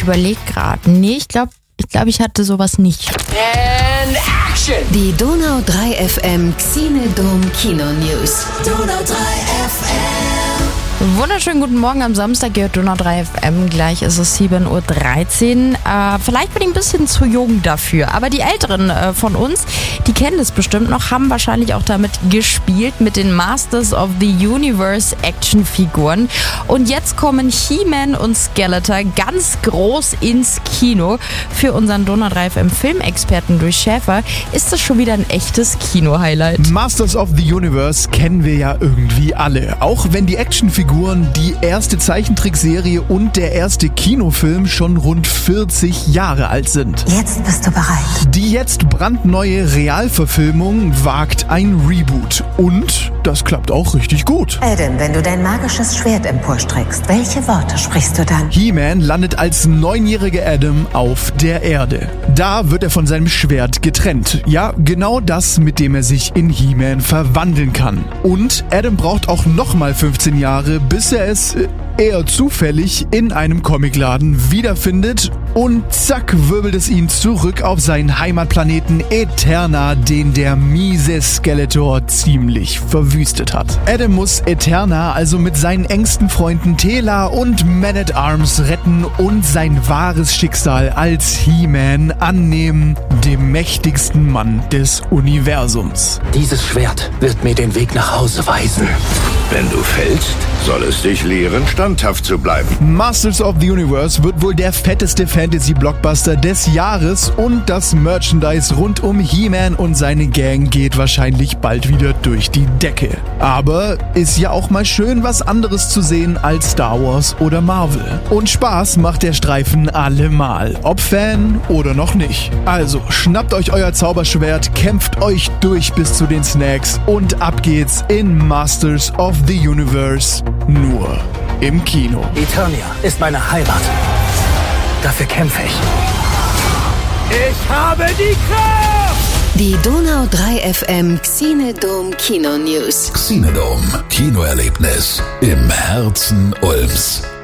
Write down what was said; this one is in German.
überlege gerade. Nee, ich glaube, ich hatte sowas nicht. And action! Die Donau 3 FM Xenodom Kino News. Donau 3 FM. Wunderschönen guten Morgen am Samstag, gehört Donau 3 FM. Gleich ist es 7.13 Uhr. Vielleicht bin ich ein bisschen zu jung dafür, aber die Älteren von uns, die kennen das bestimmt noch, haben wahrscheinlich auch damit gespielt, mit den Masters of the Universe Actionfiguren. Und jetzt kommen He-Man und Skeletor ganz groß ins Kino. Für unseren Donau 3 FM Filmexperten durch Schäfer ist das schon wieder ein echtes Kino-Highlight. Masters of the Universe kennen wir ja irgendwie alle. Auch wenn die Actionfiguren, die erste Zeichentrickserie und der erste Kinofilm schon rund 40 Jahre alt sind. Jetzt bist du bereit. Die jetzt brandneue Realverfilmung wagt ein Reboot. Und das klappt auch richtig gut. Adam, wenn du dein magisches Schwert emporstreckst, welche Worte sprichst du dann? He-Man landet als 9-jähriger Adam auf der Erde. Da wird er von seinem Schwert getrennt. Ja, genau das, mit dem er sich in He-Man verwandeln kann. Und Adam braucht auch nochmal 15 Jahre, bis er es eher zufällig in einem Comicladen wiederfindet. Und zack, wirbelt es ihn zurück auf seinen Heimatplaneten Eterna, den der miese Skeletor ziemlich verwüstet hat. Adam muss Eterna also mit seinen engsten Freunden Tela und Man-at-Arms retten und sein wahres Schicksal als He-Man annehmen, dem mächtigsten Mann des Universums. Dieses Schwert wird mir den Weg nach Hause weisen. Wenn du fällst, soll es dich lehren, standhaft zu bleiben. Masters of the Universe wird wohl der fetteste Fantasy-Blockbuster des Jahres und das Merchandise rund um He-Man und seine Gang geht wahrscheinlich bald wieder durch die Decke. Aber ist ja auch mal schön, was anderes zu sehen als Star Wars oder Marvel. Und Spaß macht der Streifen allemal, ob Fan oder noch nicht. Also schnappt euch euer Zauberschwert, kämpft euch durch bis zu den Snacks und ab geht's in Masters of the Universe, nur im Kino. Eternia ist meine Heimat. Dafür kämpfe ich. Ich habe die Kraft! Die Donau 3 FM Xenodom Kino News. Xenodom Kinoerlebnis im Herzen Ulms.